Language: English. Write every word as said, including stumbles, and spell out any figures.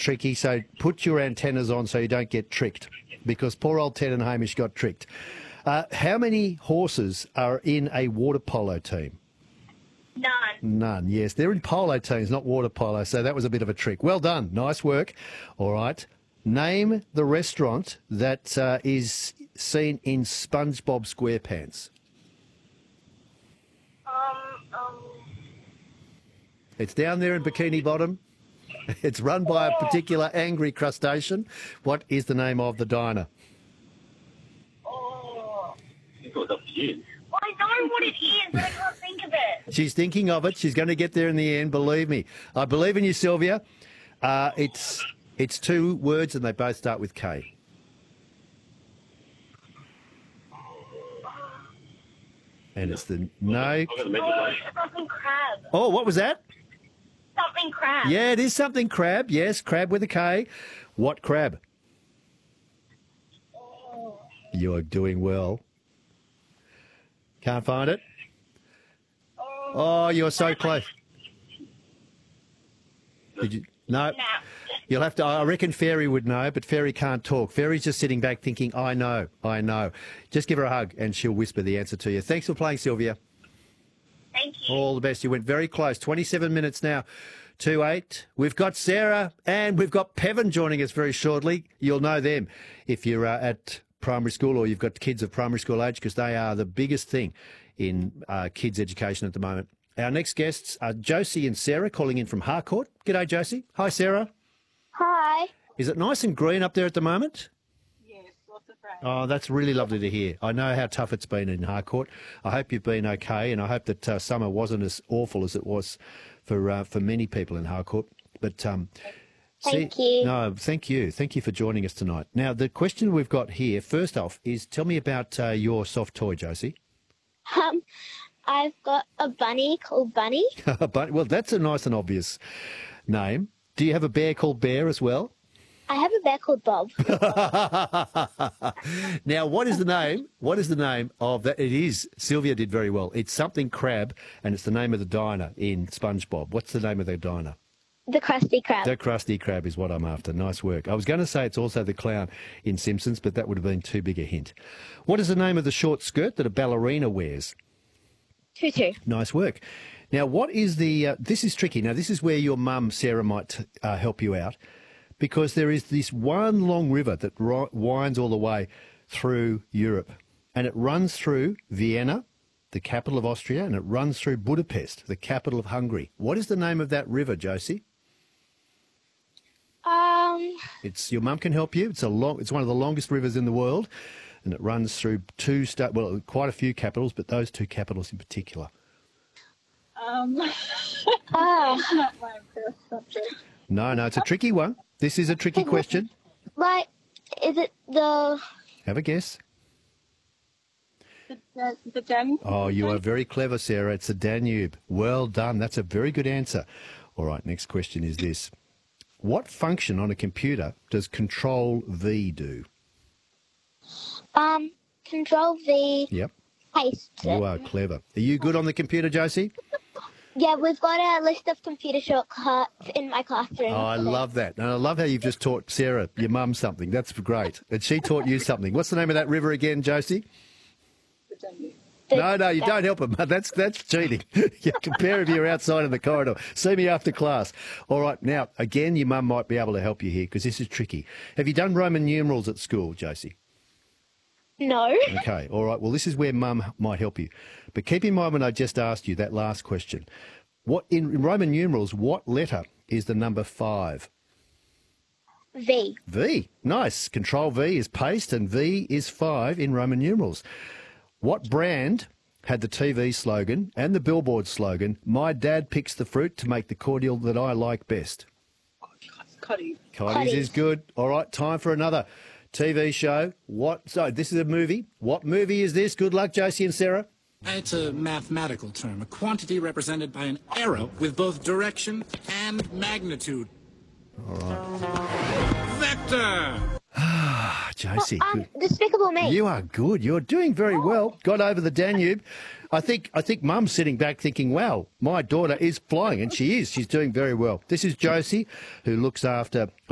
tricky, so put your antennas on so you don't get tricked, because poor old Ted and Hamish got tricked. Uh, how many horses are in a water polo team? None. None, yes. They're in polo teams, not water polo, so that was a bit of a trick. Well done. Nice work. All right. Name the restaurant that uh, is seen in SpongeBob SquarePants. Um, um, It's down there in Bikini Bottom. It's run by a particular angry crustacean. What is the name of the diner? oh. I think it was up to you. I know what it is, but I can't think of it. She's thinking of it. She's going to get there in the end, believe me. I believe in you, Sylvia. Uh, it's it's two words and they both start with K. And it's the no. I've got the message, Oh, mate. something crab. Oh, what was that? Something crab. Yeah, it is something crab. Yes, crab with a K. What crab? Oh. You're doing well. Can't find it? Oh. Oh, you're so close. Did you? No. No. You'll have to. I reckon Fairy would know, but Fairy can't talk. Fairy's just sitting back thinking, I know, I know. Just give her a hug and she'll whisper the answer to you. Thanks for playing, Sylvia. Thank you. All the best. You went very close. twenty-seven minutes now to eight. We've got Sarah and we've got Pevan joining us very shortly. You'll know them if you're uh, at primary school or you've got kids of primary school age, because they are the biggest thing in uh, kids' education at the moment. Our next guests are Josie and Sarah calling in from Harcourt. G'day, Josie. Hi, Sarah. Hi. Is it nice and green up there at the moment? Yes, lots of rain. Oh, that's really lovely to hear. I know how tough it's been in Harcourt. I hope you've been okay, and I hope that uh, summer wasn't as awful as it was for uh, for many people in Harcourt. But um, Thank you. No, thank you. Thank you for joining us tonight. Now, the question we've got here, first off, is tell me about uh, your soft toy, Josie. Um, I've got a bunny called Bunny. But, well, that's a nice and obvious name. Do you have a bear called Bear as well? I have a bear called Bob. Now, what is the name? What is the name of that? It is, Sylvia did very well. It's something crab, and it's the name of the diner in SpongeBob. What's the name of the diner? The Krusty Krab. The Krusty Krab is what I'm after. Nice work. I was going to say it's also the clown in Simpsons, but that would have been too big a hint. What is the name of the short skirt that a ballerina wears? Tutu. Nice work. Now, what is the... Uh, this is tricky. Now, this is where your mum, Sarah, might uh, help you out, because there is this one long river that ri- winds all the way through Europe, and it runs through Vienna, the capital of Austria, and it runs through Budapest, the capital of Hungary. What is the name of that river, Josie? Um, It's your mum can help you. It's a long. It's one of the longest rivers in the world, and it runs through two sta- well, quite a few capitals, but those two capitals in particular. Um, ah, not my first subject. No, no, it's a tricky one. This is a tricky question. like, is it the... Have a guess. The, the, the Dan- Oh, you are very clever, Sarah. It's the Danube. Well done. That's a very good answer. All right, next question is this. What function on a computer does Control V do? Um, Control V Yep, paste it. you are clever. Are you good on the computer, Josie? Yeah, we've got a list of computer shortcuts in my classroom. Oh, I love that. And I love how you've just taught Sarah, your mum, something. That's great. And she taught you something. What's the name of that river again, Josie? the Dan- The- No, no, you don't help him. That's that's cheating. You compare if you're outside in the corridor. See me after class. All right, now, again, your mum might be able to help you here because this is tricky. Have you done Roman numerals at school, Josie? No. Okay, all right. Well, this is where mum might help you. But keep in mind when I just asked you that last question. What in Roman numerals, what letter is the number five? V. V. Nice. Control V is paste and V is five in Roman numerals. What brand had the T V slogan and the billboard slogan, "My dad picks the fruit to make the cordial that I like best"? Cotty. Cotties is good. All right, time for another T V show. What? So this is a movie. What movie is this? Good luck, Josie and Sarah. It's a mathematical term, a quantity represented by an arrow with both direction and magnitude. All right. Vector! Ah, Josie, Um, good. Despicable Me. You are good. You're doing very well. Got over the Danube. I think I think Mum's sitting back thinking, wow, my daughter is flying, and she is. She's doing very well. This is Josie, who looks after